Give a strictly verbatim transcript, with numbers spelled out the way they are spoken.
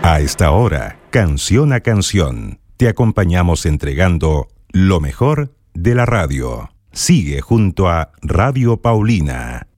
A esta hora, canción a canción, te acompañamos entregando lo mejor de la radio. Sigue junto a Radio Paulina.